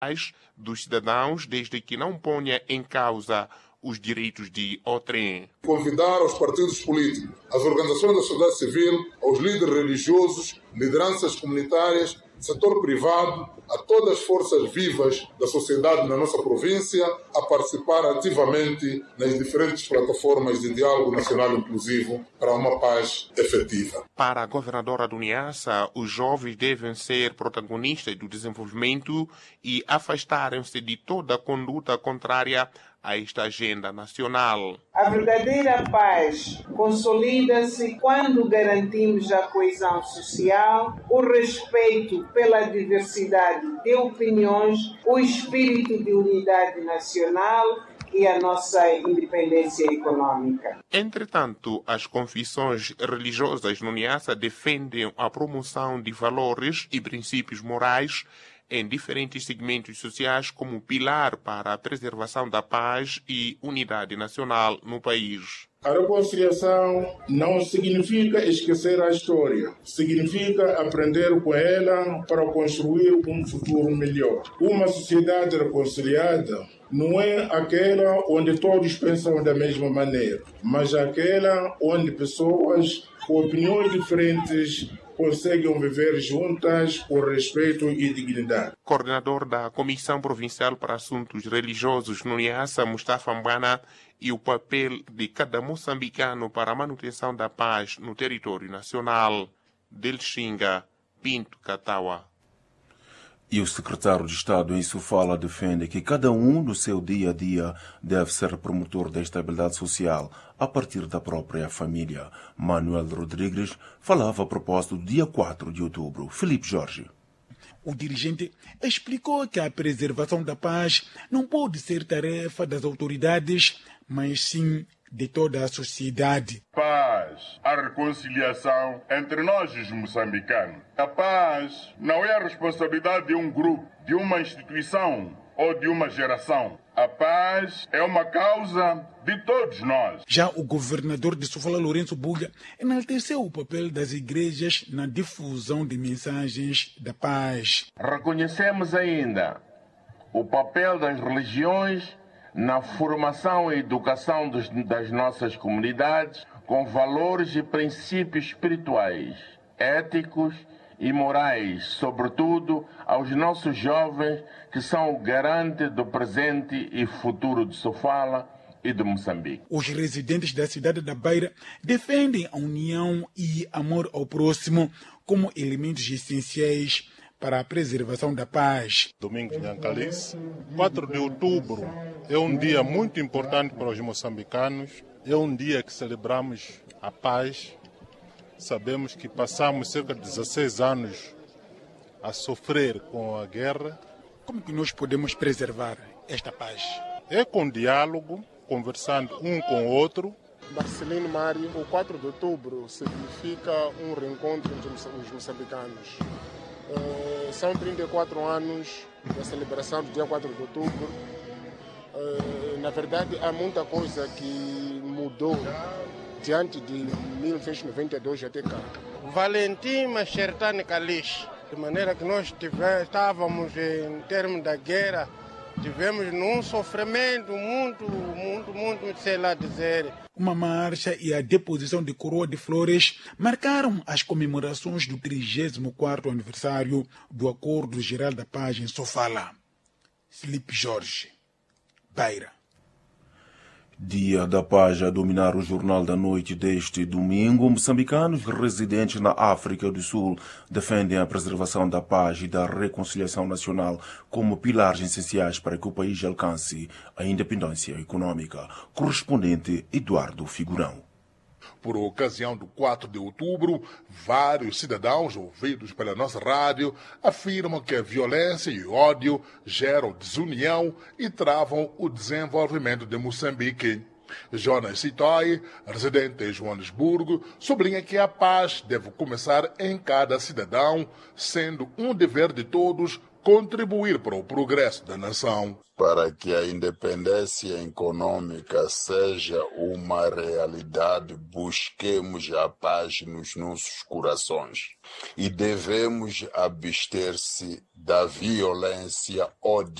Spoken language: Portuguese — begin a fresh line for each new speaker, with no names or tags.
dos cidadãos, desde que não ponha em causa os direitos de outrem.
Convidar os partidos políticos, as organizações da sociedade civil, aos líderes religiosos, lideranças comunitárias, setor privado, a todas as forças vivas da sociedade na nossa província a participar ativamente nas diferentes plataformas de diálogo nacional inclusivo para uma paz efetiva.
Para a governadora do Niassa, os jovens devem ser protagonistas do desenvolvimento e afastarem-se de toda conduta contrária a esta agenda nacional.
A verdadeira paz consolida-se quando garantimos a coesão social, o respeito pela diversidade de opiniões, o espírito de unidade nacional e a nossa independência econômica.
Entretanto, as confissões religiosas no Niassa defendem a promoção de valores e princípios morais em diferentes segmentos sociais como pilar para a preservação da paz e unidade nacional no país.
A reconciliação não significa esquecer a história, significa aprender com ela para construir um futuro melhor. Uma sociedade reconciliada não é aquela onde todos pensam da mesma maneira, mas aquela onde pessoas com opiniões diferentes conseguem viver juntas com respeito e dignidade.
Coordenador da Comissão Provincial para Assuntos Religiosos no Niassa, Mustafa Mbwana, e o papel de cada moçambicano para a manutenção da paz no território nacional. Delxinga, Pinto Katawa.
E o secretário de Estado em Sofala defende que cada um no seu dia a dia deve ser promotor da estabilidade social a partir da própria família. Manuel Rodrigues falava a propósito do dia 4 de outubro. Felipe Jorge.
O dirigente explicou que a preservação da paz não pode ser tarefa das autoridades, mas sim de toda a sociedade.
Paz, a reconciliação entre nós os moçambicanos. A paz não é a responsabilidade de um grupo, de uma instituição ou de uma geração. A paz é uma causa de todos nós.
Já o governador de Sofala, Lourenço Bulha, enalteceu o papel das igrejas na difusão de mensagens da paz.
Reconhecemos ainda o papel das religiões na formação e educação das nossas comunidades com valores e princípios espirituais, éticos e morais, sobretudo aos nossos jovens que são o garante do presente e futuro de Sofala e de Moçambique.
Os residentes da cidade da Beira defendem a união e amor ao próximo como elementos essenciais para a preservação da paz.
Domingos Nhancalice, 4 de outubro é um dia muito importante para os moçambicanos, é um dia que celebramos a paz. Sabemos que passamos cerca de 16 anos a sofrer com a guerra.
Como que nós podemos preservar esta paz?
É com diálogo, conversando um com o outro.
Marcelino Mário, o 4 de outubro significa um reencontro entre os moçambicanos. São 34 anos da celebração do dia 4 de outubro. Na verdade, há muita coisa que mudou diante de 1992 até cá.
Valentim Machertani Kalish, de maneira que nós estávamos em termos da guerra, tivemos num sofrimento muito, sei lá dizer.
Uma marcha e a deposição de coroa de flores marcaram as comemorações do 34º aniversário do Acordo Geral da Paz em Sofala. Felipe Jorge, Beira.
Dia da Paz a dominar o Jornal da Noite deste domingo. Moçambicanos residentes na África do Sul defendem a preservação da paz e da reconciliação nacional como pilares essenciais para que o país alcance a independência econômica. Correspondente Eduardo Figurão.
Por ocasião do 4 de outubro, vários cidadãos ouvidos pela nossa rádio afirmam que a violência e o ódio geram desunião e travam o desenvolvimento de Moçambique. Jonas Citói, residente em Joanesburgo, sublinha que a paz deve começar em cada cidadão, sendo um dever de todos contribuir para o progresso da nação.
Para que a independência econômica seja uma realidade, busquemos a paz nos nossos corações e devemos abster-se da violência ou